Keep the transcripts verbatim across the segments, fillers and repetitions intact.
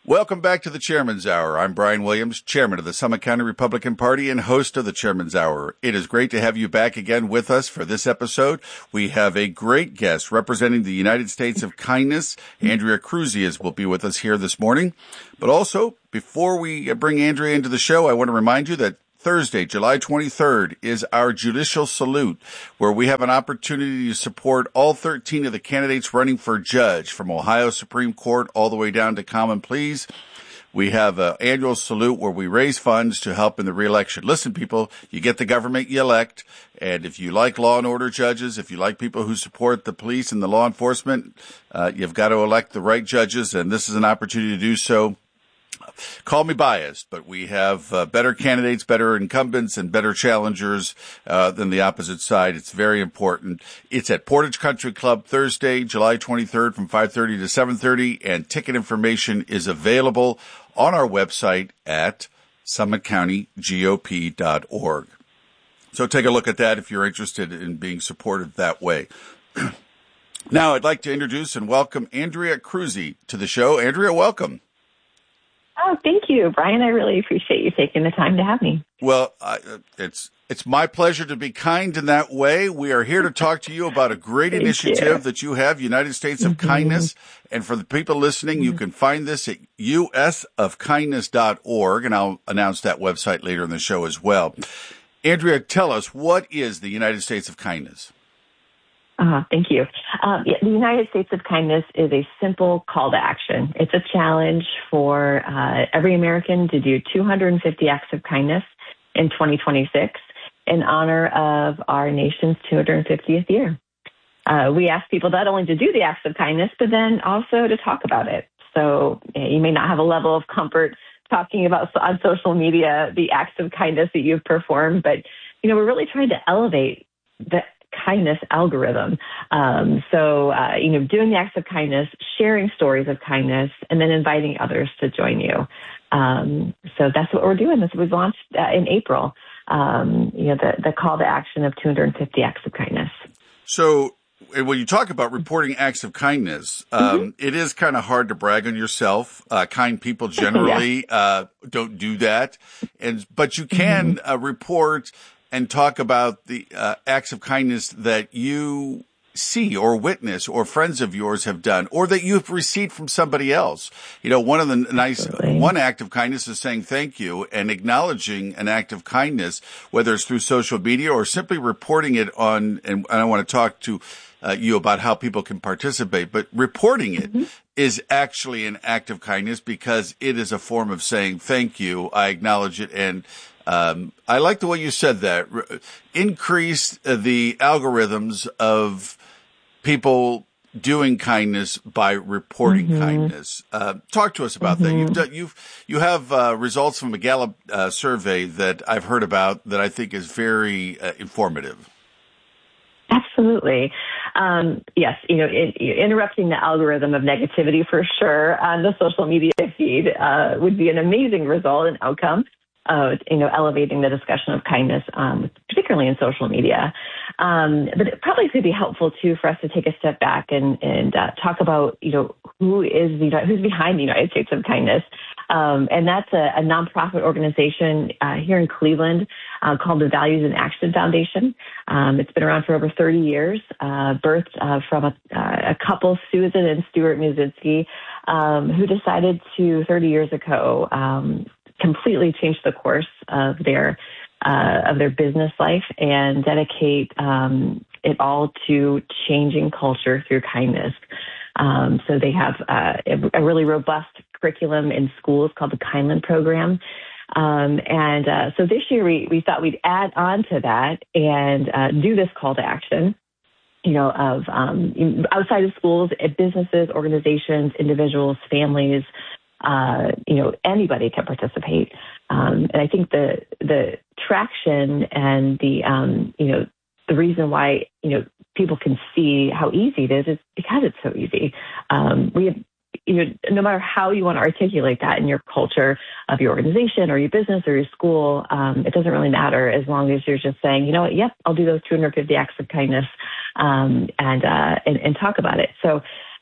Welcome back to the Chairman's Hour. I'm Brian Williams, Chairman of the Summit County Republican Party and host of the Chairman's Hour. It is great to have you back again with us for this episode. We have a great guest representing the United States of Kindness. Andrea Cruzias will be with us here this morning. But also, before we bring Andrea into the show, I want to remind you that Thursday, July twenty-third, is our Judicial Salute, where we have an opportunity to support all thirteen of the candidates running for judge, from Ohio Supreme Court all the way down to common pleas. We have an annual salute where we raise funds to help in the reelection. Listen, people, you get the government you elect, and if you like law and order judges, if you like people who support the police and the law enforcement, uh, you've got to elect the right judges, and this is an opportunity to do so. Call me biased, but we have uh, better candidates, better incumbents, and better challengers uh, than the opposite side. It's very important. It's at Portage Country Club Thursday, July twenty-third from five thirty to seven thirty, and ticket information is available on our website at summit county G O P dot org. So take a look at that if you're interested in being supported that way. Now, I'd like to introduce and welcome Andrea Cruzi to the show. Andrea, welcome. Oh, thank you, Brian. I really appreciate you taking the time to have me. Well, I, it's it's my pleasure to be kind in that way. We are here to talk to you about a great initiative you. that you have, United States of mm-hmm. Kindness. And for the people listening, mm-hmm. you can find this at U S of kindness dot org, and I'll announce that website later in the show as well. Andrea, tell us, what is the United States of Kindness? Uh, thank you. Um, yeah, the United States of Kindness is a simple call to action. It's a challenge for uh, every American to do two hundred fifty acts of kindness in twenty twenty-six in honor of our nation's two hundred fiftieth year. Uh, we ask people not only to do the acts of kindness, but then also to talk about it. So you may not have a level of comfort talking about on social media the acts of kindness that you've performed, but you know we're really trying to elevate the kindness algorithm. Um, so, uh, you know, doing the acts of kindness, sharing stories of kindness, and then inviting others to join you. Um, so that's what we're doing. This was launched uh, in April. Um, you know, the, the call to action of two hundred fifty acts of kindness. So when you talk about reporting acts of kindness, um, mm-hmm. it is kind of hard to brag on yourself. Uh, kind people generally yeah. uh, don't do that. And, but you can mm-hmm. uh, report and talk about the uh, acts of kindness that you see or witness or friends of yours have done or that you've received from somebody else. You know, one of the nice, Absolutely. one act of kindness is saying thank you and acknowledging an act of kindness, whether it's through social media or simply reporting it on, and I want to talk to uh, you about how people can participate, but reporting it mm-hmm. is actually an act of kindness because it is a form of saying thank you, I acknowledge it, and Um, I like the way you said that. Increase the algorithms of people doing kindness by reporting mm-hmm. kindness. Uh, talk to us about mm-hmm. that. You've done, you've, you have, uh, results from a Gallup, uh, survey that I've heard about that I think is very uh, informative. Absolutely. Um, yes, you know, in, interrupting the algorithm of negativity for sure on the social media feed, uh, would be an amazing result and outcome. Uh, you know, elevating the discussion of kindness, um, particularly in social media. Um, but it probably could be helpful too for us to take a step back and, and uh, talk about, you know, who is the who's behind the United States of Kindness, um, and that's a, a nonprofit organization uh, here in Cleveland uh, called the Values in Action Foundation. Um, it's been around for over thirty years, uh, birthed uh, from a, uh, a couple, Susan and Stuart Musinski, um, who decided to thirty years ago. Um, completely change the course of their uh, of their business life and dedicate um, it all to changing culture through kindness. Um, so they have uh, a, a really robust curriculum in schools called the Kindland Program. Um, and uh, so this year we, we thought we'd add on to that and uh, do this call to action, you know, of um, outside of schools, businesses, organizations, individuals, families. Uh, you know, anybody can participate. Um, and I think the the traction and the, um, you know, the reason why, you know, people can see how easy it is is because it's so easy. Um, we have, you know, no matter how you want to articulate that in your culture of your organization or your business or your school, um, it doesn't really matter as long as you're just saying, you know what, yep, I'll do those two hundred fifty acts of kindness um, and, uh, and and talk about it. So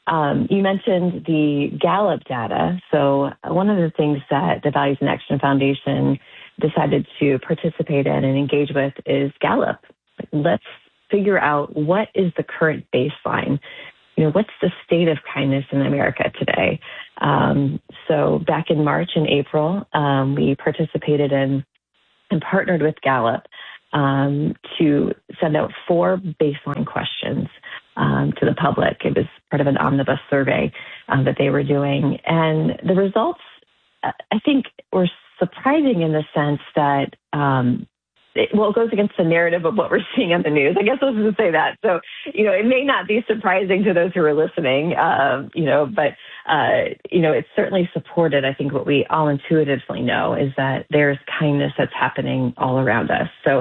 Um, you mentioned the Gallup data. So one of the things that the Values in Action Foundation decided to participate in and engage with is Gallup. Let's figure out what is the current baseline. You know, what's the state of kindness in America today? Um, so back in March and April, um, we participated in and partnered with Gallup um, to send out four baseline questions um, to the public. It was part of an omnibus survey um, that they were doing. And the results, I think, were surprising in the sense that um, It, well, it goes against the narrative of what we're seeing on the news. I guess I was going to say that. So, you know, it may not be surprising to those who are listening, uh, you know, but, uh, you know, it's certainly supported. I think what we all intuitively know is that there's kindness that's happening all around us. So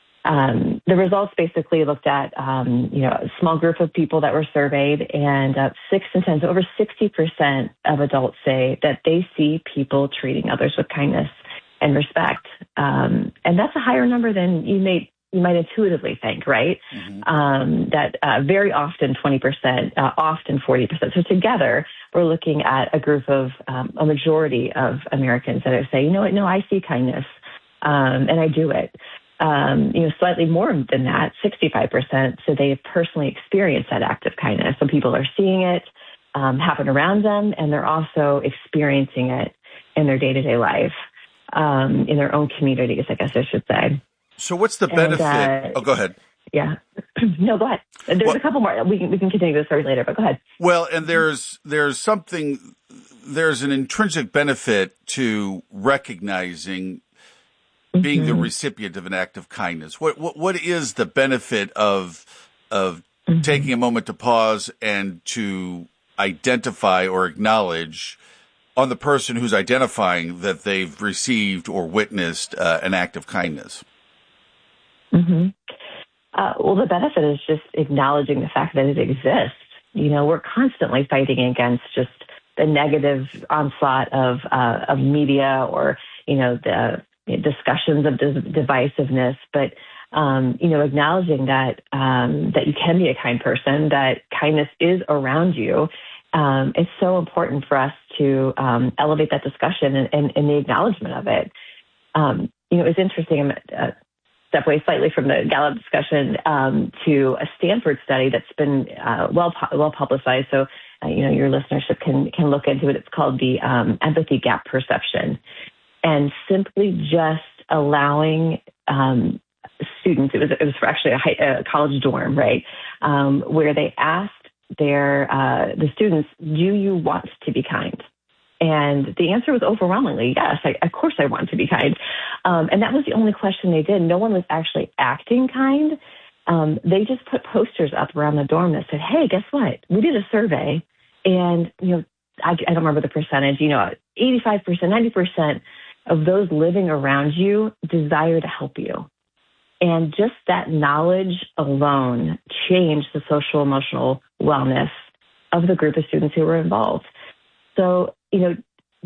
um, the results basically looked at, um, you know, a small group of people that were surveyed, and uh, six and ten, so over sixty percent of adults say that they see people treating others with kindness and respect. Um, and that's a higher number than you may you might intuitively think, right? Mm-hmm. Um, that uh, very often twenty percent, uh, often forty percent. So together, we're looking at a group of, um, a majority of Americans that are saying, you know what, no, I see kindness, um, and I do it. Um, you know, slightly more than that, sixty-five percent, so they have personally experienced that act of kindness. So people are seeing it um, happen around them, and they're also experiencing it in their day-to-day life. Um, in their own communities, I guess I should say. So what's the benefit? And, uh, oh, go ahead. Yeah. No, go ahead. There's well, a couple more. We can, we can continue this story later, but go ahead. Well, and there's there's something, there's an intrinsic benefit to recognizing mm-hmm. being the recipient of an act of kindness. What what, what is the benefit of of mm-hmm. taking a moment to pause and to identify or acknowledge on the person who's identifying that they've received or witnessed uh, an act of kindness? Mm-hmm. Uh, well, the benefit is just acknowledging the fact that it exists. You know, we're constantly fighting against just the negative onslaught of uh, of media or, you know, the discussions of divisiveness. But, um, you know, acknowledging that um, that you can be a kind person, that kindness is around you. Um, it's so important for us to um, elevate that discussion and, and, and the acknowledgement of it. Um, you know, it's interesting. I'm uh, step away slightly from the Gallup discussion um, to a Stanford study that's been uh, well well publicized. So, uh, you know, your listenership can can look into it. It's called the um, empathy gap perception, and simply just allowing um, students. It was it was for actually a, high, a college dorm, right, um, where they asked their uh, the students, do you want to be kind? And the answer was overwhelmingly yes. I, of course, I want to be kind. Um, and that was the only question they did. No one was actually acting kind. Um, they just put posters up around the dorm that said, "Hey, guess what? We did a survey, and you know, I, I don't remember the percentage. You know, eighty-five percent, ninety percent of those living around you desire to help you." And just that knowledge alone changed the social emotional wellness of the group of students who were involved. So, you know,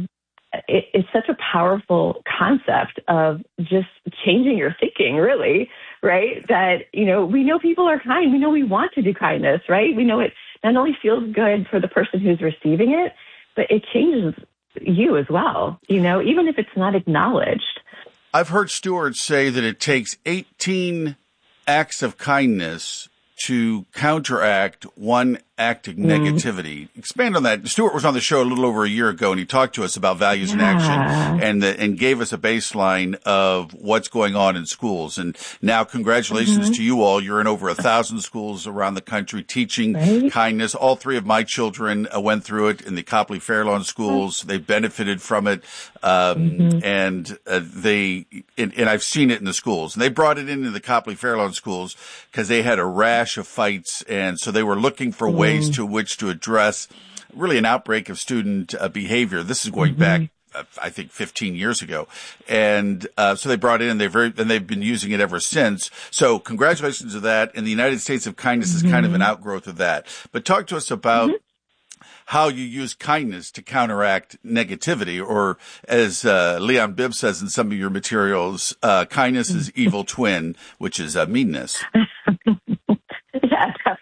it, it's such a powerful concept of just changing your thinking, really, right? That, you know, we know people are kind. We know we want to do kindness, right? We know it not only feels good for the person who's receiving it, but it changes you as well, you know, even if it's not acknowledged. I've heard stewards say that it takes eighteen acts of kindness to counteract one act of negativity. Mm. Expand on that. Stuart was on the show a little over a year ago, and he talked to us about values yeah. in action and the, and gave us a baseline of what's going on in schools. And now, congratulations mm-hmm. to you all. You're in over a thousand schools around the country teaching right? kindness. All three of my children uh, went through it in the Copley Fairlawn schools. They benefited from it, um, mm-hmm. and uh, they and, and I've seen it in the schools. And they brought it into the Copley Fairlawn schools because they had a rash of fights, and so they were looking for mm-hmm. ways to which to address really an outbreak of student uh, behavior. This is going mm-hmm. back, uh, I think, fifteen years ago. And uh, so they brought it in, they very, and they've been using it ever since. So congratulations to that. And the United States of Kindness mm-hmm. is kind of an outgrowth of that. But talk to us about mm-hmm. how you use kindness to counteract negativity, or as uh, Leon Bibb says in some of your materials, uh, kindness is evil twin, which is uh, meanness. Yeah,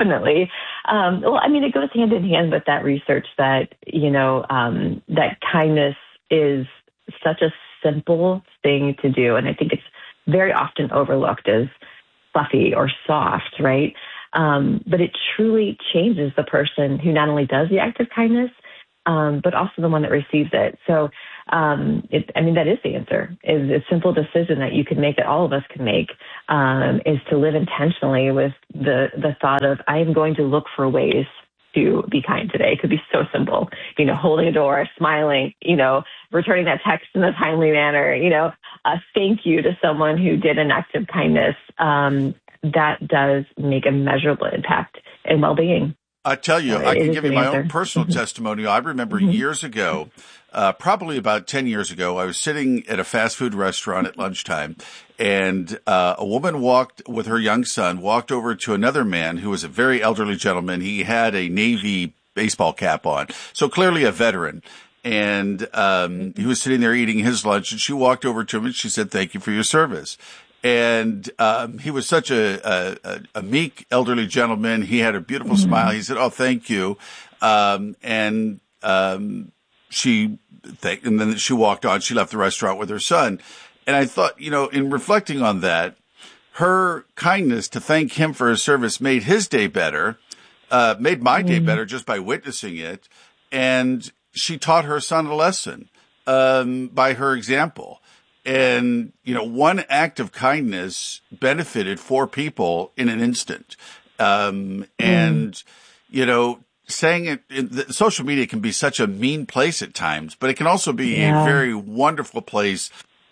definitely. Um, well, I mean, it goes hand in hand with that research that, you know, um, that kindness is such a simple thing to do. And I think it's very often overlooked as fluffy or soft, right? Um, but it truly changes the person who not only does the act of kindness, um, but also the one that receives it. So, um, it, I mean, that is the answer, is a simple decision that you can make, that all of us can make, um, is to live intentionally with the, the thought of, I am going to look for ways to be kind today. It could be so simple, you know, holding a door, smiling, you know, returning that text in a timely manner, you know, a thank you to someone who did an act of kindness. Um, that does make a measurable impact in well-being. I tell you, So I it can is give an you my answer. own personal Mhm. testimonial. I remember Mhm. years ago, uh, probably about ten years ago, I was sitting at a fast food restaurant at lunchtime, and uh, a woman walked with her young son, walked over to another man who was a very elderly gentleman. He had a Navy baseball cap on, so clearly a veteran. And um, he was sitting there eating his lunch, and she walked over to him and she said, "Thank you for your service." And um, he was such a, a, a meek elderly gentleman. He had a beautiful Mhm. smile. He said, "Oh, thank you." Um, and um, she, th- and then she walked on. She left the restaurant with her son. And I thought, you know, in reflecting on that, her kindness to thank him for his service made his day better, uh, made my day Mhm. better just by witnessing it. And she taught her son a lesson um, by her example. And, you know, one act of kindness benefited four people in an instant. Um, and, you know, saying it, it, social media can be such a mean place at times, but it can also be a Yeah. very wonderful place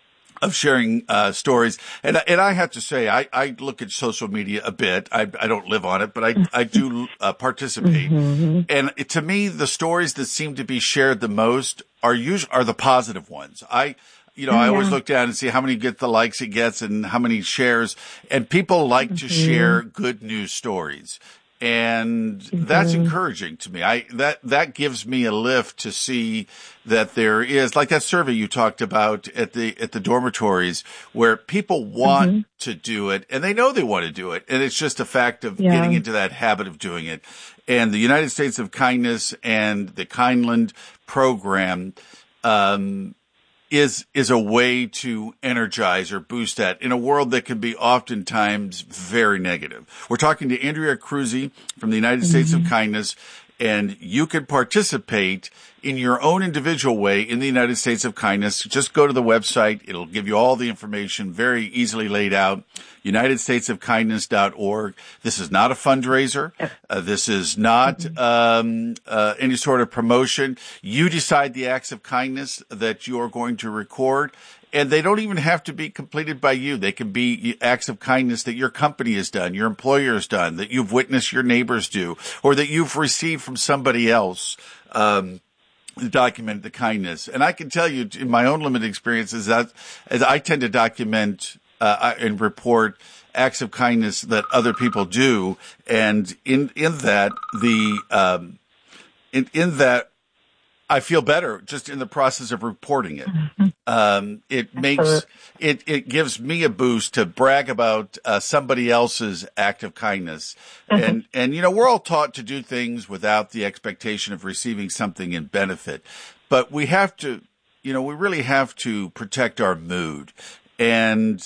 of sharing uh, stories. And and I have to say, I, I look at social media a bit. I, I don't live on it, but I, I do uh, participate. Mhm. And it, to me, the stories that seem to be shared the most are usually are the positive ones. I, you know, Oh, I always yeah. look down and see how many get the likes it gets and how many shares. And people like to Mhm. share good news stories. And that's Mhm. encouraging to me. I, that, that gives me a lift to see that there is, like that survey you talked about at the, at the dormitories, where people want Mhm. to do it and they know they want to do it. And it's just a fact of Yeah. getting into that habit of doing it. And the United States of Kindness and the Kindland program, um, is, is a way to energize or boost that in a world that can be oftentimes very negative. We're talking to Andrea Cruzy from the United States of Mhm. Kindness, and you can participate in your own individual way in the United States of Kindness. Just go to the website. It'll give you all the information very easily laid out. United States of Kindness dot org. This is not a fundraiser. Uh, this is not um, uh, any sort of promotion. You decide the acts of kindness that you are going to record. And they don't even have to be completed by you. They can be acts of kindness that your company has done, your employer has done, that you've witnessed your neighbors do, or that you've received from somebody else. Um, document the kindness. And I can tell you in my own limited experiences that as I tend to document uh, and report acts of kindness that other people do. And in, in that, the, um, in, in that, I feel better just in the process of reporting it. Um, it makes, it, it gives me a boost to brag about uh, somebody else's act of kindness. And, and, you know, we're all taught to do things without the expectation of receiving something in benefit, but we have to, you know, we really have to protect our mood. And,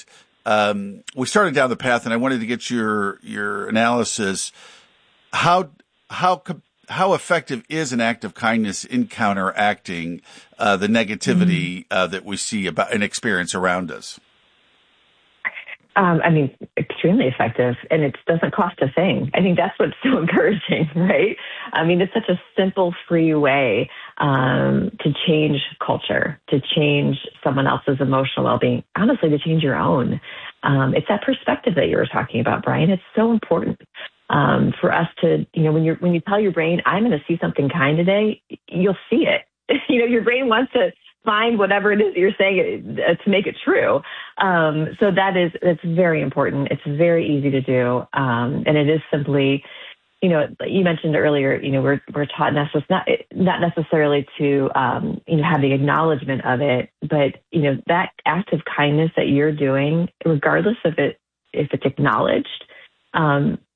um, we started down the path and I wanted to get your, your analysis. How, how, how effective is an act of kindness in counteracting uh, the negativity uh, that we see about and experience around us? Um, I mean, extremely effective, and it doesn't cost a thing. I think that's what's so encouraging, right? I mean, it's such a simple, free way um, to change culture, to change someone else's emotional well-being, honestly, to change your own. Um, it's that perspective that you were talking about, Brian. It's so important um, for us to, you know, when you're when you tell your brain, I'm going to see something kind today, you'll see it. You know, your brain wants to find whatever it is that you're saying uh, to make it true. Um, so that is, it's very important. It's very easy to do. Um, and it is simply, you know, you mentioned earlier, you know, we're, we're taught necess- not, not necessarily to, um, you know, have the acknowledgement of it, but, you know, that act of kindness that you're doing, regardless of it, if it's acknowledged, um,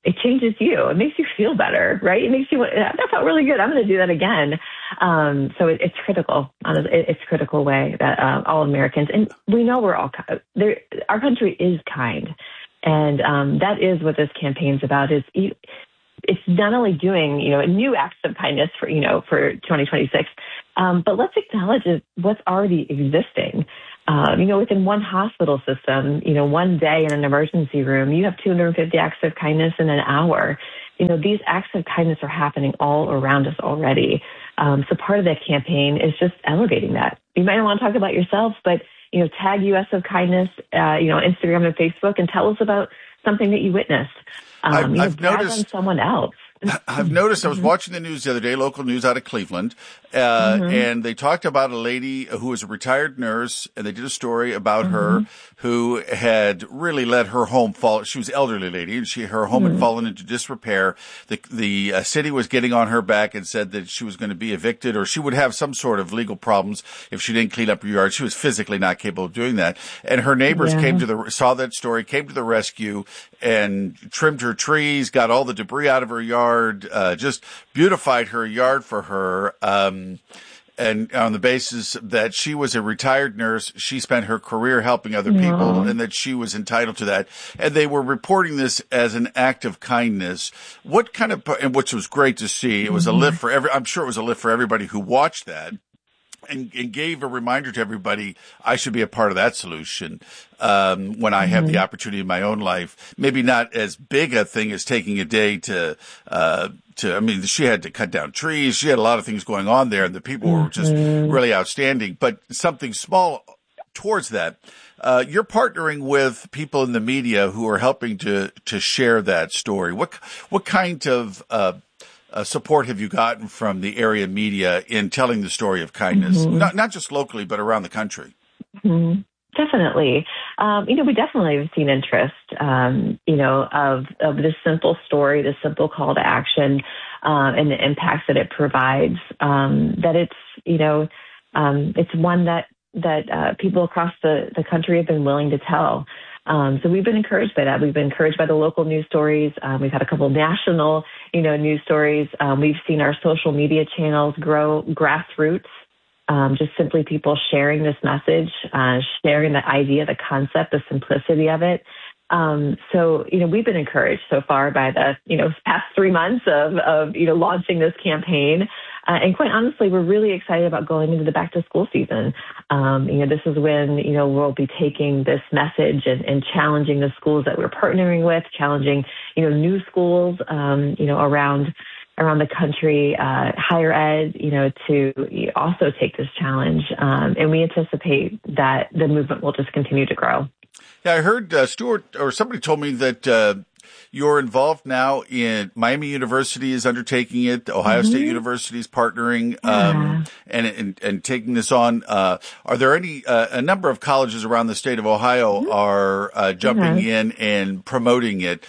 it changes you. It makes you feel better, right? It makes you, that felt really good. I'm going to do that again. Um, so it, it's critical. It's a critical way that uh, all Americans, and we know we're all, there, our country is kind. And um, that is what this campaign's about, is it's not only doing, you know, new acts of kindness for, you know, for twenty twenty-six, um, but let's acknowledge what's already existing. Um, you know, within one hospital system, you know, one day in an emergency room, you have two hundred fifty acts of kindness in an hour. You know, these acts of kindness are happening all around us already. Um, so part of that campaign is just elevating that. You might not want to talk about yourself, but, you know, tag U S of Kindness, uh, you know, Instagram and Facebook, and tell us about something that you witnessed. Um, I've, you know, I've noticed on someone else. I've noticed, I was watching the news the other day, local news out of Cleveland, uh, mm-hmm. and they talked about a lady who was a retired nurse, and they did a story about mm-hmm. her who had really let her home fall. She was an elderly lady, and she, her home mm-hmm. had fallen into disrepair. The, the uh, city was getting on her back and said that she was going to be evicted, or she would have some sort of legal problems if she didn't clean up her yard. She was physically not capable of doing that. And her neighbors yeah. came to the, saw that story, came to the rescue, and trimmed her trees, got all the debris out of her yard, Uh, just beautified her yard for her, um, and on the basis that she was a retired nurse, she spent her career helping other yeah. people, and that she was entitled to that. And they were reporting this as an act of kindness. What kind of, and which was great to see. It was a lift for every. I'm sure it was a lift for everybody who watched that. And, and gave a reminder to everybody, I should be a part of that solution um, when I have mm-hmm. the opportunity in my own life. Maybe not as big a thing as taking a day to, uh, to, I mean, she had to cut down trees. She had a lot of things going on there, and the people mm-hmm. were just really outstanding. But something small towards that. Uh, you're partnering with people in the media who are helping to to share that story. What what kind of uh Uh, support have you gotten from the area media in telling the story of kindness, mm-hmm. not not just locally, but around the country? Mm-hmm. Definitely. Um, you know, we definitely have seen interest, um, you know, of, of this simple story, this simple call to action, uh, and the impacts that it provides, um, that it's, you know, um, it's one that, that uh, people across the, the country have been willing to tell. Um, so we've been encouraged by that. We've been encouraged by the local news stories. Um, we've had a couple of national, you know, news stories. Um, we've seen our social media channels grow grassroots, um, just simply people sharing this message, uh, sharing the idea, the concept, the simplicity of it. Um, so, you know, we've been encouraged so far by the, you know, past three months of, of you know, launching this campaign. Uh, and quite honestly, we're really excited about going into the back to school season. Um, you know, this is when, you know, we'll be taking this message and, and challenging the schools that we're partnering with, challenging, you know, new schools, um, you know, around, around the country, uh, higher ed, you know, to also take this challenge. Um, and we anticipate that the movement will just continue to grow. Yeah, I heard uh, Stuart or somebody told me that uh, you're involved now in Miami University is undertaking it. Ohio mm-hmm. State University is partnering um, yeah. and, and and taking this on. Uh, are there any uh, a number of colleges around the state of Ohio mm-hmm. are uh, jumping mm-hmm. in and promoting it?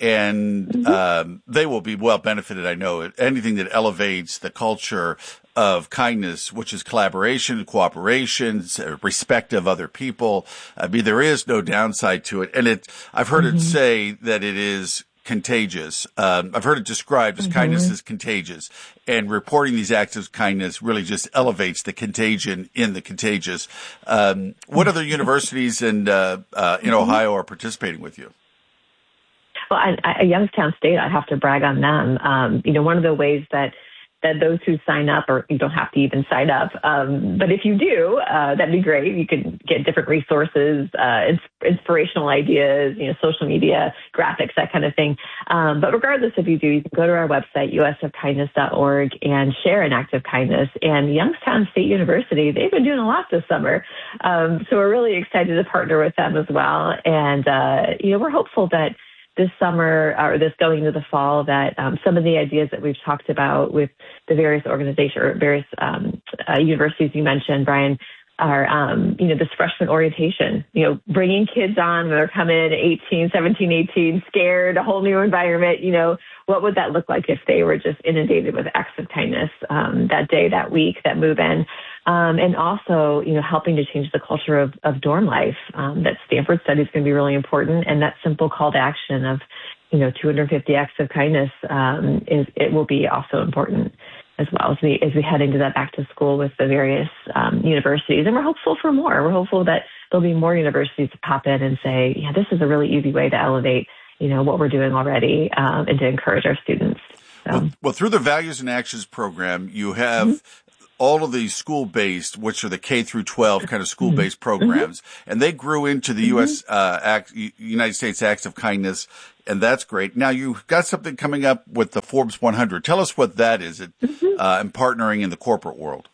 And mm-hmm. um, they will be well benefited, I know. Anything that elevates the culture of kindness, which is collaboration, cooperation, respect of other people. I mean, there is no downside to it. And it, I've heard mm-hmm. it say that it is contagious. Um, I've heard it described as mm-hmm. kindness is contagious. And reporting these acts of kindness really just elevates the contagion in the contagious. Um, what other universities in, uh, uh, in mm-hmm. Ohio are participating with you? Well, I, I, Youngstown State, I have to brag on them. Um, you know, one of the ways that that those who sign up, or you don't have to even sign up, um, but if you do, uh, that'd be great. You can get different resources, uh, ins- inspirational ideas, you know, social media, graphics, that kind of thing. Um, but regardless if you do, you can go to our website, u s of kindness dot org, and share an act of kindness. And Youngstown State University, they've been doing a lot this summer. Um, so we're really excited to partner with them as well. And, uh, you know, we're hopeful that this summer or this going into the fall that um, some of the ideas that we've talked about with the various organizations or various um, uh, universities you mentioned, Brian, are, um, you know, this freshman orientation, you know, bringing kids on when they're coming in eighteen, seventeen, eighteen, scared, a whole new environment, you know, what would that look like if they were just inundated with acts of kindness um, that day, that week, that move in? Um, and also, you know, helping to change the culture of, of dorm life. Um, that Stanford study is going to be really important. And that simple call to action of, you know, two hundred fifty acts of kindness um, is it will be also important as well as we as we head into that back to school with the various um, universities. And we're hopeful for more. We're hopeful that there'll be more universities to pop in and say, yeah, this is a really easy way to elevate, you know, what we're doing already um, and to encourage our students. So. Well, well, through the Values and Actions program, you have mm-hmm. all of these school-based, which are the K through twelve kind of school-based mm-hmm. programs, and they grew into the mm-hmm. U S uh, Act, United States Acts of Kindness, and that's great. Now you've got something coming up with the Forbes one hundred. Tell us what that is, it, mm-hmm. uh, and partnering in the corporate world.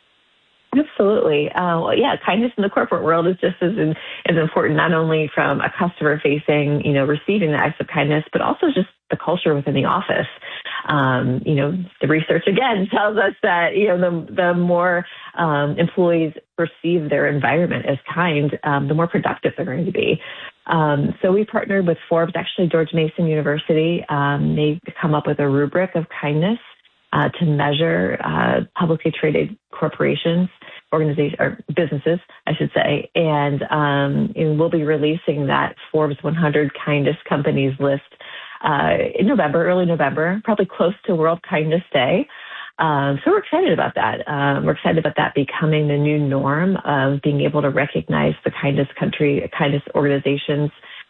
Absolutely. Uh, well, yeah, kindness in the corporate world is just as in, as important, not only from a customer-facing, you know, receiving the acts of kindness, but also just the culture within the office. Um, you know, the research again tells us that you know the the more um, employees perceive their environment as kind, um, the more productive they're going to be. Um, so we partnered with Forbes, actually George Mason University. Um, they come up with a rubric of kindness uh, to measure uh, publicly traded corporations, organizations, or businesses, I should say. And, um, and we'll be releasing that Forbes one hundred kindest companies list uh, in November, early November, probably close to World Kindness Day. Um, so we're excited about that. Um, we're excited about that becoming the new norm of being able to recognize the kindest country, kindest organizations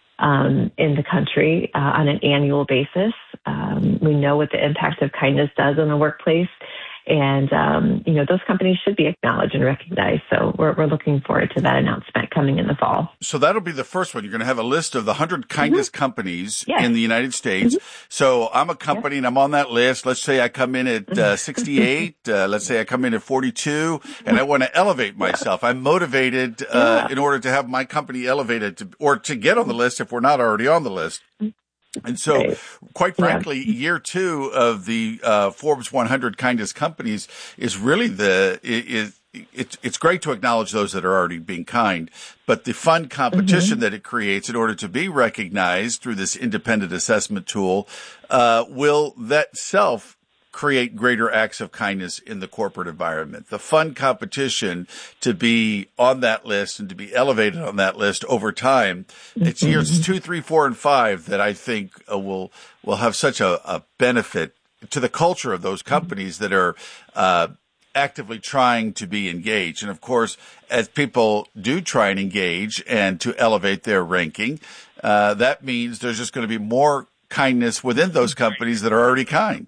um, in the country uh, on an annual basis. Um, we know what the impact of kindness does in the workplace. And, um, you know, those companies should be acknowledged and recognized. So we're, we're looking forward to that announcement coming in the fall. So that'll be the first one. You're going to have a list of the one hundred kindest mm-hmm. companies yes. in the United States. Mm-hmm. So I'm a company yes. and I'm on that list. Let's say I come in at uh, sixty-eight. uh, let's say I come in at forty-two and I want to elevate myself. I'm motivated uh, yeah. in order to have my company elevated to, or to get on the list if we're not already on the list. And so, right. quite frankly, yeah. year two of the uh, Forbes one hundred kindest companies is really the is it's it's great to acknowledge those that are already being kind, but the fun competition mm-hmm. that it creates in order to be recognized through this independent assessment tool uh, will that self create greater acts of kindness in the corporate environment. The fun competition to be on that list and to be elevated on that list over time. It's years two, three, four, and five that I think uh, will will have such a, a benefit to the culture of those companies that are uh, actively trying to be engaged. And of course, as people do try and engage and to elevate their ranking, uh, that means there's just going to be more kindness within those companies that are already kind.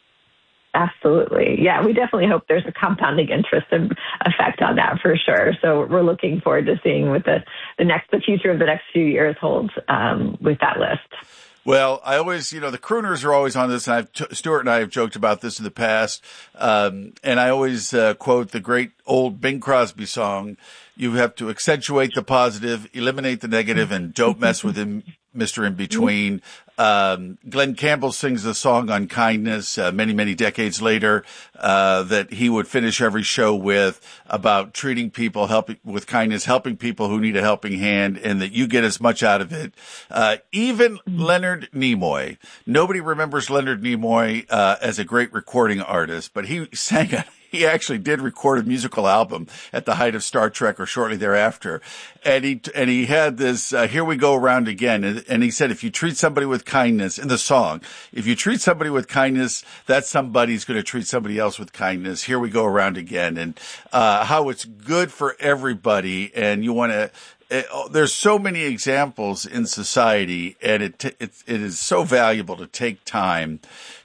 Absolutely. Yeah, we definitely hope there's a compounding interest and effect on that for sure. So we're looking forward to seeing what the, the next, the future of the next few years holds um, with that list. Well, I always, you know, the crooners are always on this, and I've, t- Stuart and I have joked about this in the past, um, and I always uh, quote the great old Bing Crosby song, you have to accentuate the positive, eliminate the negative, and don't mess with him, Mister In Between. Um, Glenn Campbell sings a song on kindness uh, many, many decades later uh, that he would finish every show with about treating people helping with kindness, helping people who need a helping hand, and that you get as much out of it. Uh, even Leonard Nimoy. Nobody remembers Leonard Nimoy uh, as a great recording artist, but he sang a He actually did record a musical album at the height of Star Trek or shortly thereafter. And he, and he had this, uh, Here We Go Around Again. And, and he said, if you treat somebody with kindness in the song, if you treat somebody with kindness, that somebody's going to treat somebody else with kindness. Here we go around again. And, uh, how it's good for everybody. And you want to, It, oh, there's so many examples in society, and it, it it is so valuable to take time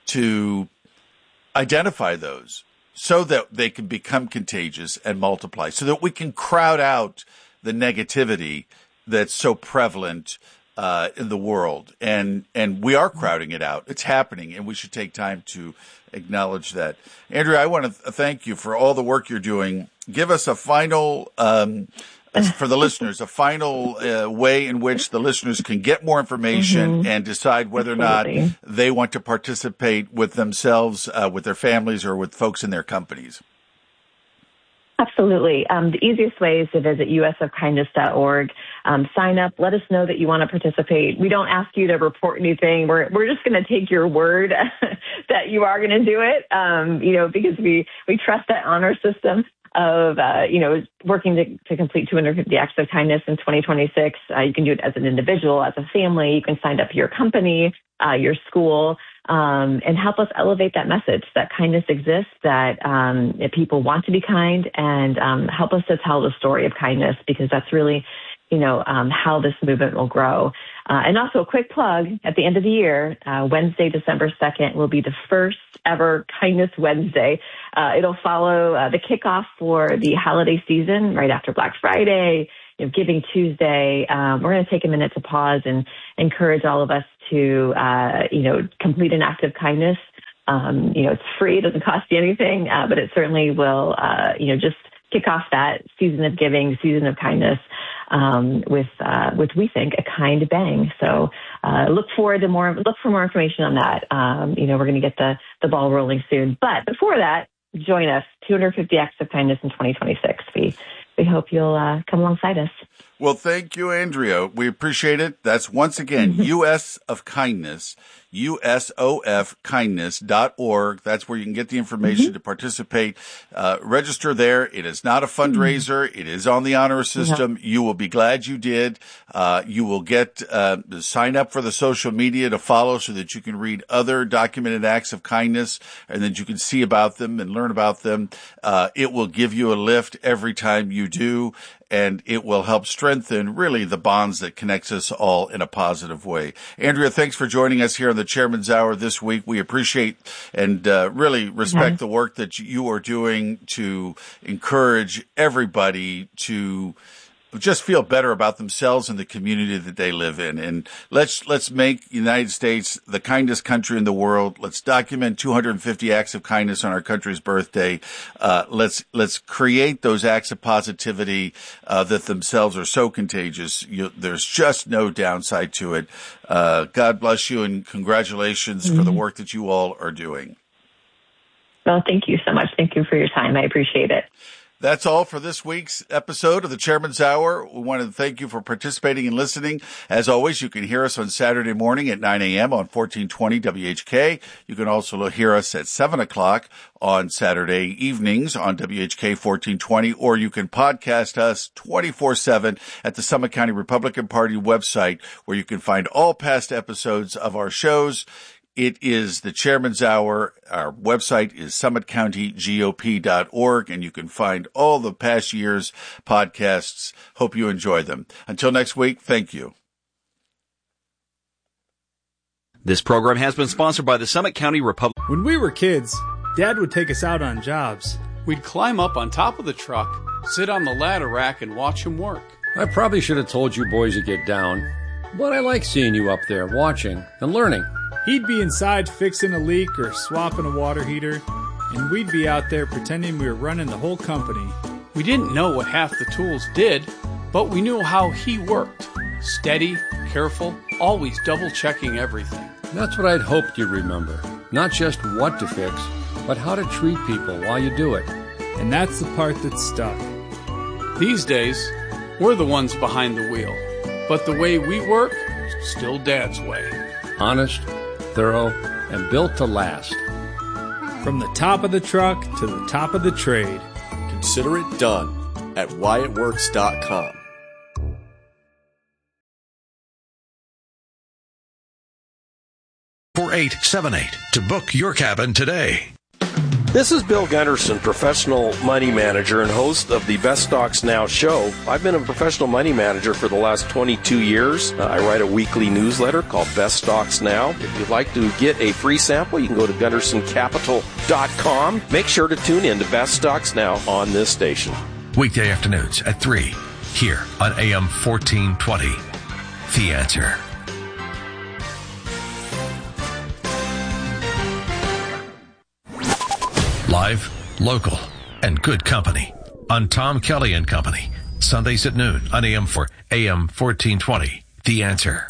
to identify those so that they can become contagious and multiply, so that we can crowd out the negativity that's so prevalent uh, in the world. And and we are crowding it out. It's happening, and we should take time to acknowledge that. Andrea, I want to th- thank you for all the work you're doing. Give us a final um for the listeners, a final uh, way in which the listeners can get more information mm-hmm. and decide whether Absolutely. or not they want to participate with themselves, uh, with their families, or with folks in their companies. Absolutely. Um, the easiest way is to visit U S of kindness dot org. Um, sign up. Let us know that you want to participate. We don't ask you to report anything. We're we're just going to take your word that you are going to do it. Um, you know, because we we trust that honor system. of, uh, you know, working to, to complete two hundred fifty acts of kindness in twenty twenty-six. Uh, you can do it as an individual, as a family. You can sign up your company, uh, your school, um, and help us elevate that message that kindness exists, that um, that people want to be kind, and um, help us to tell the story of kindness, because that's really, you know, um, how this movement will grow. Uh, and also a quick plug, at the end of the year, uh, Wednesday, December second, will be the first ever Kindness Wednesday. Uh, it'll follow uh, the kickoff for the holiday season right after Black Friday, you know, Giving Tuesday. Um, we're going to take a minute to pause and encourage all of us to, uh, you know, complete an act of kindness. Um, you know, it's free. It doesn't cost you anything, uh, but it certainly will, uh, you know, just kick off that season of giving, season of kindness, um, with, uh, with, we think, a kind bang. So, uh, look forward to more, look for more information on that. Um, you know, we're going to get the, the ball rolling soon. But before that, join us, two hundred fifty Acts of Kindness in twenty twenty-six. We, we hope you'll, uh, come alongside us. Well, thank you, Andrea. We appreciate it. That's once again, U S of Kindness, U S O F kindness dot org. That's where you can get the information mm-hmm. to participate. Uh, register there. It is not a fundraiser. Mm-hmm. It is on the honor system. Yeah. You will be glad you did. Uh, you will get, uh, sign up for the social media to follow so that you can read other documented acts of kindness and that you can see about them and learn about them. Uh, it will give you a lift every time you do, and it will help strengthen really the bonds that connects us all in a positive way. Andrea, thanks for joining us here on the Chairman's Hour this week. We appreciate and uh, really respect mm-hmm. the work that you are doing to encourage everybody to just feel better about themselves and the community that they live in. And let's, let's make the United States the kindest country in the world. Let's document two hundred fifty acts of kindness on our country's birthday. Uh, let's, let's create those acts of positivity, uh, that themselves are so contagious. You, there's just no downside to it. Uh, God bless you and congratulations mm-hmm. for the work that you all are doing. Well, thank you so much. Thank you for your time. I appreciate it. That's all for this week's episode of the Chairman's Hour. We want to thank you for participating and listening. As always, you can hear us on Saturday morning at nine a.m. on fourteen twenty W H K. You can also hear us at seven o'clock on Saturday evenings on W H K fourteen twenty, or you can podcast us twenty-four seven at the Summit County Republican Party website, where you can find all past episodes of our shows. It is the Chairman's Hour. Our website is summit county G O P dot org, and you can find all the past year's podcasts. Hope you enjoy them. Until next week, thank you. This program has been sponsored by the Summit County Republican. When we were kids, Dad would take us out on jobs. We'd climb up on top of the truck, sit on the ladder rack, and watch him work. I probably should have told you boys to get down, but I like seeing you up there watching and learning. He'd be inside fixing a leak or swapping a water heater, and we'd be out there pretending we were running the whole company. We didn't know what half the tools did, but we knew how he worked. Steady, careful, always double-checking everything. That's what I'd hoped you'd remember. Not just what to fix, but how to treat people while you do it. And that's the part that stuck. These days, we're the ones behind the wheel, but the way we work, still Dad's way. Honest, thorough, and built to last. From the top of the truck to the top of the trade. Consider it done at Wyatt Works dot com. four eight seven eight to book your cabin today. This is Bill Gunderson, professional money manager and host of the Best Stocks Now show. I've been a professional money manager for the last twenty-two years. Uh, I write a weekly newsletter called Best Stocks Now. If you'd like to get a free sample, you can go to gunderson capital dot com. Make sure to tune in to Best Stocks Now on this station. Weekday afternoons at three, here on A M fourteen twenty. The Answer. Live, local, and good company on Tom Kelly and Company. Sundays at noon on A M for A M fourteen twenty. The Answer.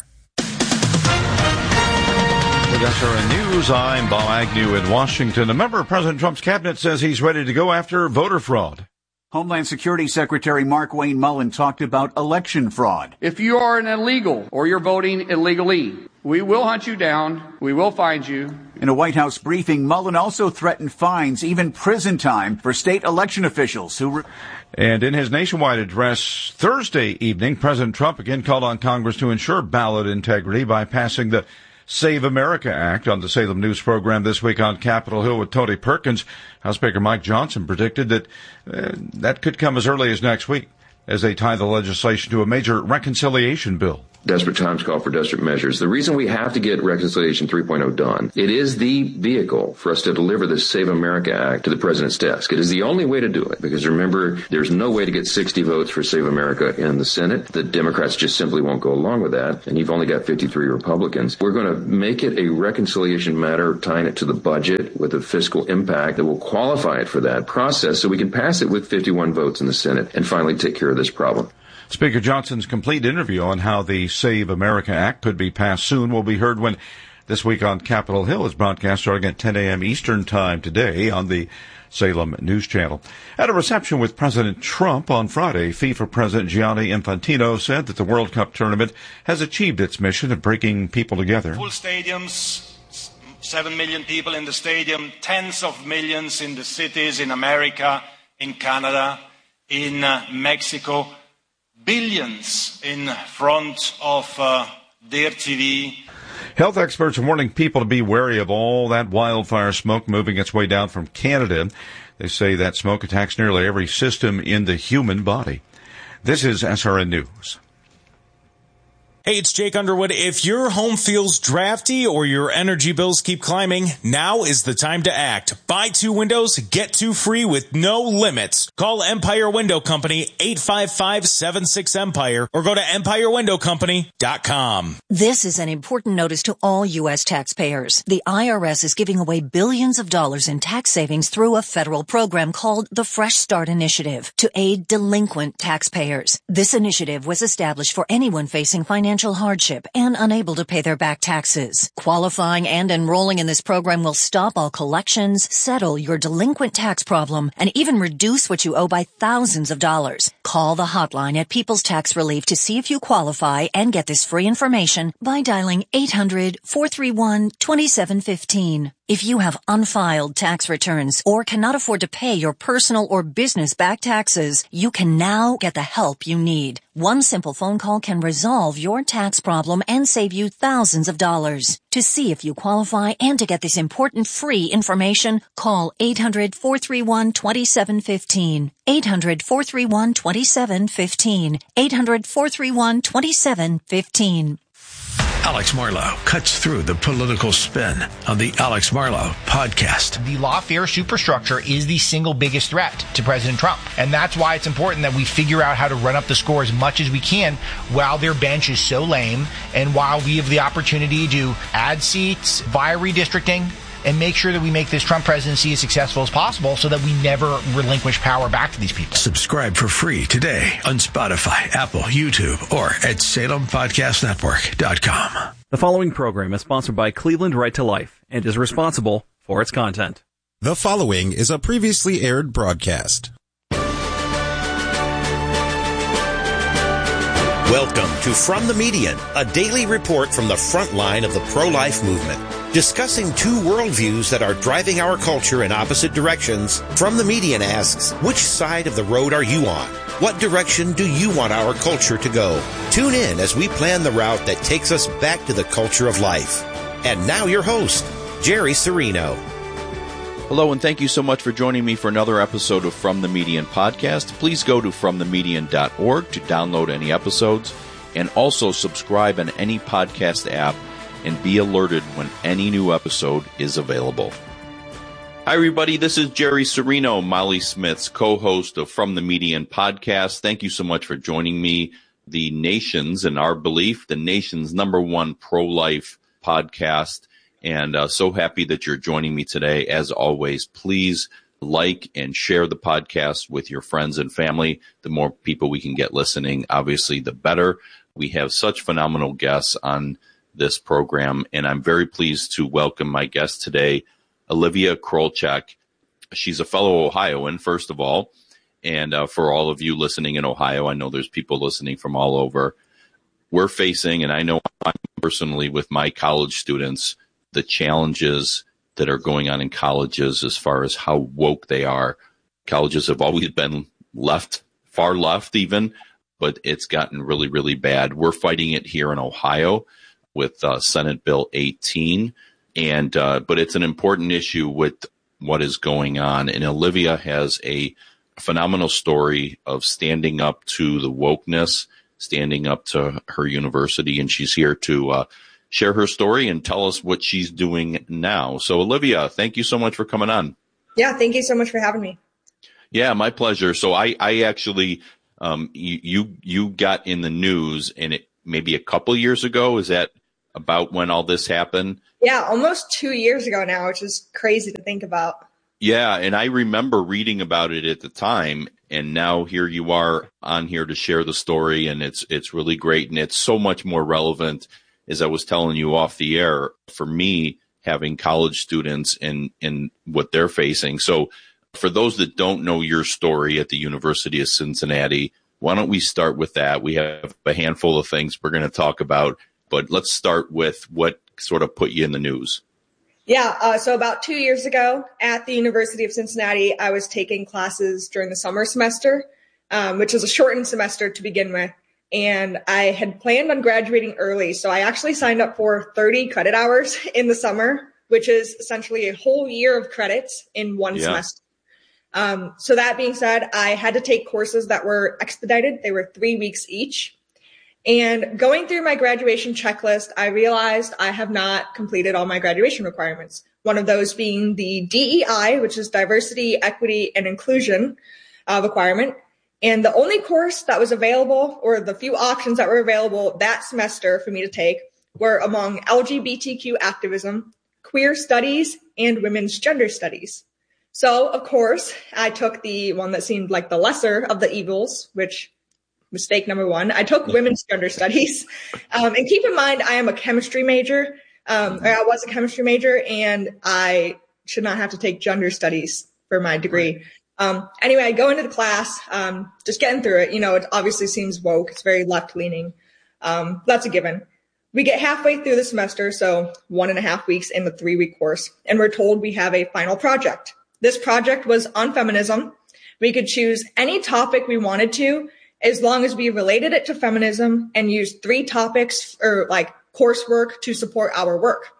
With S R N News, I'm Bob Agnew in Washington. A member of President Trump's cabinet says he's ready to go after voter fraud. Homeland Security Secretary Markwayne Mullin talked about election fraud. If you are an illegal or you're voting illegally, we will hunt you down, we will find you, In a White House briefing, Mullen also threatened fines, even prison time, for state election officials who... Re- And in his nationwide address Thursday evening, President Trump again called on Congress to ensure ballot integrity by passing the Save America Act. On the Salem News program this week on Capitol Hill with Tony Perkins, House Speaker Mike Johnson predicted that uh, that could come as early as next week as they tie the legislation to a major reconciliation bill. Desperate times call for desperate measures. The reason we have to get Reconciliation three point oh done, it is the vehicle for us to deliver the Save America Act to the president's desk. It is the only way to do it, because remember, there's no way to get sixty votes for Save America in the Senate. The Democrats just simply won't go along with that, and you've only got fifty-three Republicans. We're going to make it a reconciliation matter, tying it to the budget with a fiscal impact that will qualify it for that process so we can pass it with fifty-one votes in the Senate and finally take care of this problem. Speaker Johnson's complete interview on how the Save America Act could be passed soon will be heard when This Week on Capitol Hill is broadcast starting at ten a.m. Eastern Time today on the Salem News Channel. At a reception with President Trump on Friday, FIFA President Gianni Infantino said that the World Cup tournament has achieved its mission of bringing people together. Full stadiums, seven million people in the stadium, tens of millions in the cities in America, in Canada, in uh, Mexico. Billions in front of uh, their T V. Health experts are warning people to be wary of all that wildfire smoke moving its way down from Canada. They say that smoke attacks nearly every system in the human body. This is S R N News. Hey, it's Jake Underwood. If your home feels drafty or your energy bills keep climbing, now is the time to act. Buy two windows, get two free with no limits. Call Empire Window Company, eight five five, seven six, Empire, or go to empire window company dot com. This is an important notice to all U S taxpayers. The I R S is giving away billions of dollars in tax savings through a federal program called the Fresh Start Initiative to aid delinquent taxpayers. This initiative was established for anyone facing financial hardship and unable to pay their back taxes. Qualifying and enrolling in this program will stop all collections, settle your delinquent tax problem, and even reduce what you owe by thousands of dollars. Call the hotline at People's Tax Relief to see if you qualify and get this free information by dialing eight hundred, four three one, two seven one five. If you have unfiled tax returns or cannot afford to pay your personal or business back taxes, you can now get the help you need. One simple phone call can resolve your tax problem and save you thousands of dollars. To see if you qualify and to get this important free information, call eight hundred, four three one, two seven one five. eight hundred, four three one, two seven one five. eight hundred, four three one, two seven one five. Alex Marlow cuts through the political spin on the Alex Marlow podcast. The lawfare superstructure is the single biggest threat to President Trump. And that's why it's important that we figure out how to run up the score as much as we can while their bench is so lame and while we have the opportunity to add seats via redistricting and make sure that we make this Trump presidency as successful as possible so that we never relinquish power back to these people. Subscribe for free today on Spotify, Apple, YouTube, or at salem podcast network dot com. The following program is sponsored by Cleveland Right to Life and is responsible for its content. The following is a previously aired broadcast. Welcome to From the Median, a daily report from the front line of the pro-life movement. Discussing two worldviews that are driving our culture in opposite directions, From the Median asks, which side of the road are you on? What direction do you want our culture to go? Tune in as we plan the route that takes us back to the culture of life. And now your host, Jerry Serino. Hello, and thank you so much for joining me for another episode of From the Median podcast. Please go to from the median dot org to download any episodes, and also subscribe on any podcast app and be alerted when any new episode is available. Hi, everybody. This is Jerry Serino, Molly Smith's co-host of From the Median podcast. Thank you so much for joining me. The nation's, in our belief, the nation's number one pro-life podcast. And uh, so happy that you're joining me today. As always, please like and share the podcast with your friends and family. The more people we can get listening, obviously, the better. We have such phenomenal guests on this program, and I'm very pleased to welcome my guest today, Olivia Krolchak. She's a fellow Ohioan, first of all, and uh, for all of you listening in Ohio, I know there's people listening from all over. We're facing, and I know I'm personally with my college students, the challenges that are going on in colleges as far as how woke they are. Colleges have always been left, far left even, but it's gotten really, really bad. We're fighting it here in Ohio with uh, Senate Bill eighteen, and uh, but it's an important issue with what is going on. And Olivia has a phenomenal story of standing up to the wokeness, standing up to her university, and she's here to uh, share her story and tell us what she's doing now. So, Olivia, thank you so much for coming on. Yeah, thank you so much for having me. Yeah, my pleasure. So I, I actually, um, you, you, you got in the news and it maybe a couple years ago. Is that about when all this happened? Yeah, almost two years ago now, which is crazy to think about. Yeah. And I remember reading about it at the time, and now here you are on here to share the story. And it's, it's really great. And it's so much more relevant, as I was telling you off the air, for me, having college students and, and what they're facing. So, for those that don't know your story at the University of Cincinnati, why don't we start with that? We have a handful of things we're going to talk about, but let's start with what sort of put you in the news. Yeah, uh, so about two years ago at the University of Cincinnati, I was taking classes during the summer semester, um, which was a shortened semester to begin with, and I had planned on graduating early, so I actually signed up for thirty credit hours in the summer, which is essentially a whole year of credits in one yeah. semester. Um, so that being said, I had to take courses that were expedited. They were three weeks each. And going through my graduation checklist, I realized I have not completed all my graduation requirements. One of those being the D E I, which is diversity, equity, and inclusion uh, requirement. And the only course that was available, or the few options that were available that semester for me to take, were among L G B T Q activism, queer studies, and women's gender studies. So, of course, I took the one that seemed like the lesser of the evils, which mistake number one. I took women's gender studies. Um, and keep in mind, I am a chemistry major. Um, or I was a chemistry major, and I should not have to take gender studies for my degree. Um, anyway, I go into the class, um, just getting through it. You know, it obviously seems woke. It's very left leaning. Um, that's a given. We get halfway through the semester, so one and a half weeks in the three week course, and we're told we have a final project. This project was on feminism. We could choose any topic we wanted to, as long as we related it to feminism and used three topics or like coursework to support our work.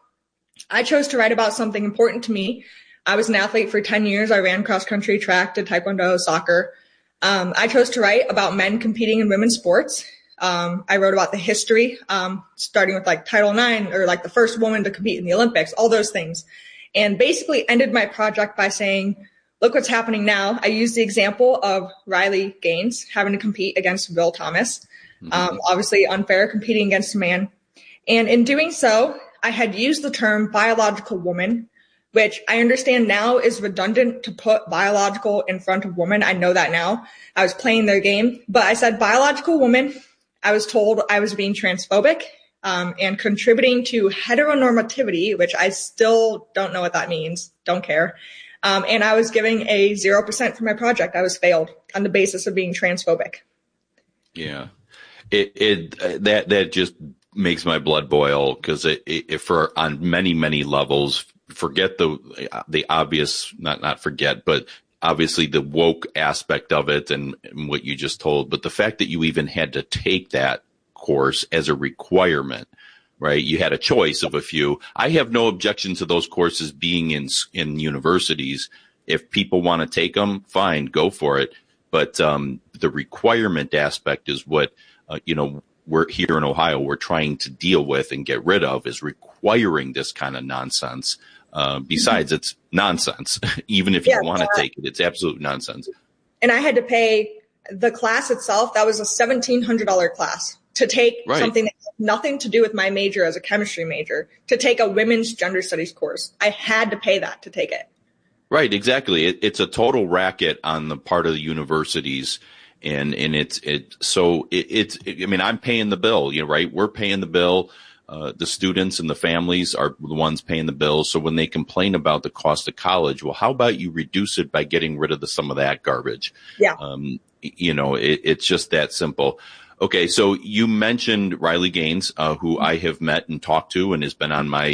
I chose to write about something important to me. I was an athlete for ten years. I ran cross country, track, did taekwondo, soccer. Um, I chose to write about men competing in women's sports. Um, I wrote about the history, um, starting with like Title nine, or like the first woman to compete in the Olympics, all those things. And basically ended my project by saying, look what's happening now. I used the example of Riley Gaines having to compete against Will Thomas. Mm-hmm. Um, obviously unfair, competing against a man. And in doing so, I had used the term biological woman, which I understand now is redundant to put biological in front of woman. I know that now. I was playing their game, but I said biological woman. I was told I was being transphobic. Um, and contributing to heteronormativity, which I still don't know what that means. Don't care. Um, and I was giving a zero percent for my project. I was failed on the basis of being transphobic. Yeah. It, it, that, that just makes my blood boil, because it, it, for on many, many levels, forget the, the obvious, not, not forget, but obviously the woke aspect of it and, and what you just told, but the fact that you even had to take that course as a requirement, right? You had a choice of a few. I have no objection to those courses being in in universities. If people want to take them, fine, go for it. But um, the requirement aspect is what uh, you know we're here in Ohio. We're trying to deal with and get rid of, is requiring this kind of nonsense. Uh, besides, it's nonsense. Even if you yeah, want to uh, take it, it's absolute nonsense. And I had to pay the class itself. That was a seventeen hundred dollars class. To take right. something that had nothing to do with my major as a chemistry major, to take a women's gender studies course. I had to pay that to take it. Right, exactly. It, it's a total racket on the part of the universities, and and it's it. So it, it's. It, I mean, I'm paying the bill. You know, right? We're paying the bill. Uh, the students and the families are the ones paying the bill. So when they complain about the cost of college, well, how about you reduce it by getting rid of the, some of that garbage? Yeah. Um, you know, it, it's just that simple. Okay, so you mentioned Riley Gaines, uh, who I have met and talked to and has been on my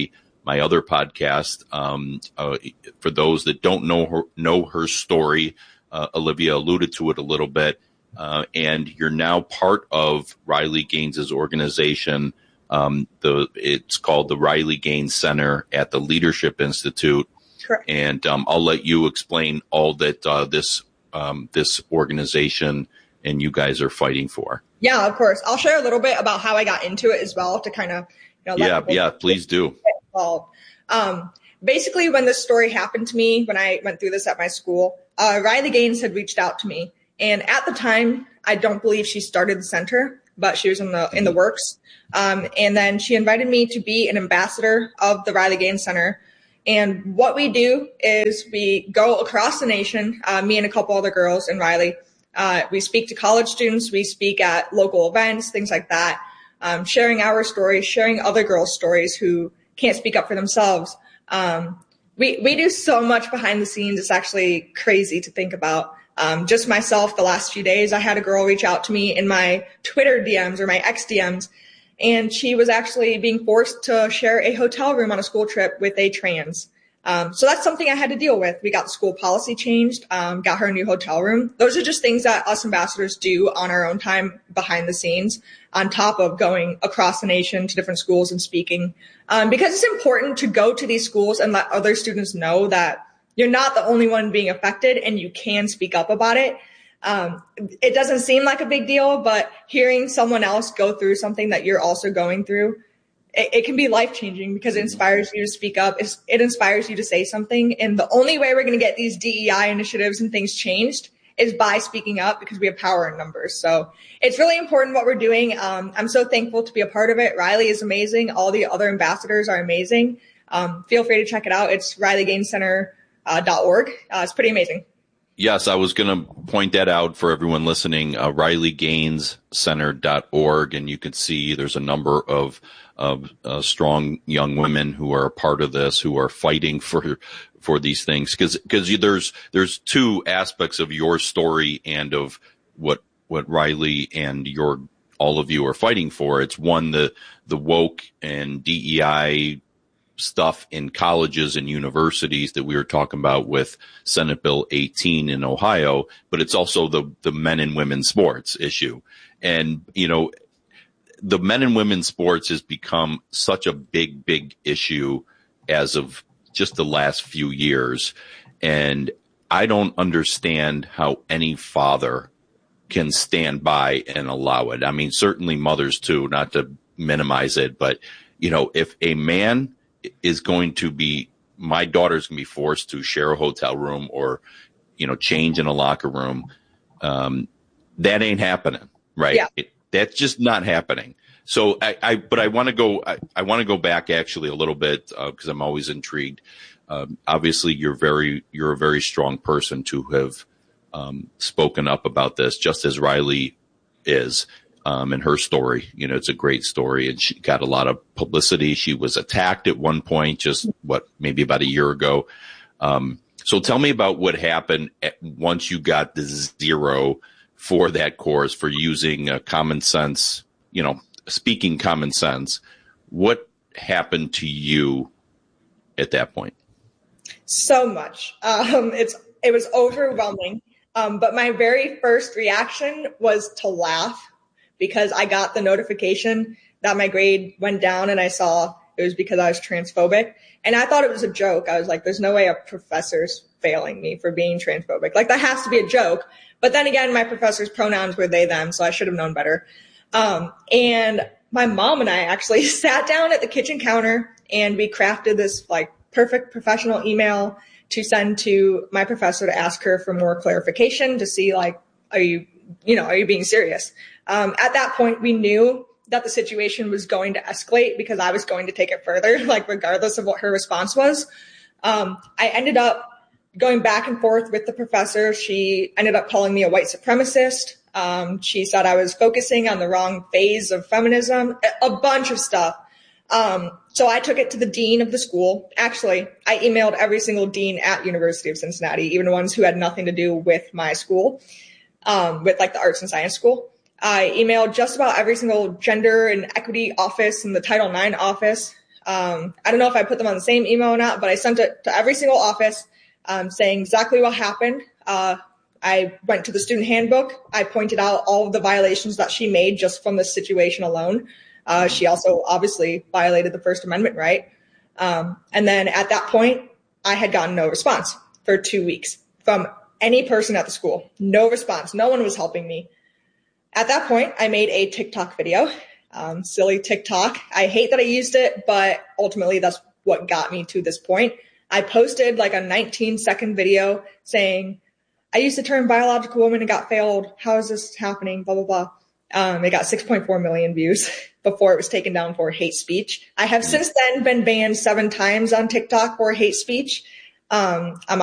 my other podcast. Um, uh, for those that don't know her, know her story, uh, Olivia alluded to it a little bit, uh, and you're now part of Riley Gaines' organization. Um, the it's called the Riley Gaines Center at the Leadership Institute. Correct. And um, I'll let you explain all that uh, this um, this organization and you guys are fighting for. Yeah, of course. I'll share a little bit about how I got into it as well to kind of, you know, let yeah, people yeah, please do. get involved. Um, basically, when this story happened to me, when I went through this at my school, uh, Riley Gaines had reached out to me, and at the time, I don't believe she started the center, but she was in the in the works. Um, and then she invited me to be an ambassador of the Riley Gaines Center. And what we do is we go across the nation, uh, me and a couple other girls in Riley. Uh, we speak to college students. We speak at local events, things like that, um, sharing our stories, sharing other girls' stories who can't speak up for themselves. Um, we, we do so much behind the scenes. It's actually crazy to think about. Um, just myself, the last few days, I had a girl reach out to me in my Twitter D Ms or my X D Ms, and she was actually being forced to share a hotel room on a school trip with a trans. Um, so that's something I had to deal with. We got the school policy changed, um, got her a new hotel room. Those are just things that us ambassadors do on our own time behind the scenes, on top of going across the nation to different schools and speaking. Um, because it's important to go to these schools and let other students know that you're not the only one being affected and you can speak up about it. Um, it doesn't seem like a big deal, but hearing someone else go through something that you're also going through, it, it can be life-changing because it inspires you to speak up. It's, it inspires you to say something. And the only way we're going to get these D E I initiatives and things changed is by speaking up, because we have power in numbers. So it's really important what we're doing. Um, I'm so thankful to be a part of it. Riley is amazing. All the other ambassadors are amazing. Um, feel free to check it out. It's riley gaines center dot org. Uh, it's pretty amazing. Yes, I was going to point that out for everyone listening, uh, riley gaines center dot org, and you can see there's a number of, of uh, strong young women who are a part of this, who are fighting for for these things, because because there's there's two aspects of your story and of what what Riley and your all of you are fighting for. It's one, the the woke and D E I stuff in colleges and universities that we were talking about with Senate Bill eighteen in Ohio, but it's also the, the men and women sports issue. And, you know, the men and women sports has become such a big, big issue as of just the last few years. And I don't understand how any father can stand by and allow it. I mean, certainly mothers too, not to minimize it, but, you know, if a man is going to be, my daughter's going to be forced to share a hotel room or, you know, change in a locker room. Um, that ain't happening, right? Yeah. It, that's just not happening. So I, I but I want to go, I, I want to go back actually a little bit, uh, cause I'm always intrigued. Um, obviously you're very, you're a very strong person to have, um, spoken up about this, just as Riley is. Um, and her story, you know, it's a great story, and she got a lot of publicity. She was attacked at one point, just what, maybe about a year ago. Um, so tell me about what happened at, once you got the zero for that course, for using uh, common sense, you know, speaking common sense. What happened to you at that point? So much. Um, it's, it was overwhelming. Um, but my very first reaction was to laugh, because I got the notification that my grade went down, and I saw it was because I was transphobic. And I thought it was a joke. I was like, there's no way a professor's failing me for being transphobic. Like, that has to be a joke. But then again, my professor's pronouns were they, them, so I should have known better. Um, and my mom and I actually sat down at the kitchen counter, and we crafted this like perfect professional email to send to my professor to ask her for more clarification, to see like, are you, you know, are you being serious? Um, at that point, we knew that the situation was going to escalate because I was going to take it further, like regardless of what her response was. Um, I ended up going back and forth with the professor. She ended up calling me a white supremacist. Um, she said I was focusing on the wrong phase of feminism, a bunch of stuff. Um, so I took it to the dean of the school. Actually, I emailed every single dean at University of Cincinnati, even ones who had nothing to do with my school, um, with like the arts and science school. I emailed just about every single gender and equity office and the Title nine office. Um, I don't know if I put them on the same email or not, but I sent it to every single office um, saying exactly what happened. Uh, I went to the student handbook. I pointed out all of the violations that she made just from this situation alone. Uh, she also obviously violated the First Amendment right. Um, and then at that point, I had gotten no response for two weeks from any person at the school. No response. No one was helping me. At that point, I made a TikTok video, um, silly TikTok. I hate that I used it, but ultimately that's what got me to this point. I posted like a nineteen second video saying, I used the term biological woman and got failed. How is this happening? Blah, blah, blah. Um, it got six point four million views before it was taken down for hate speech. I have since then been banned seven times on TikTok for hate speech. Um, I'm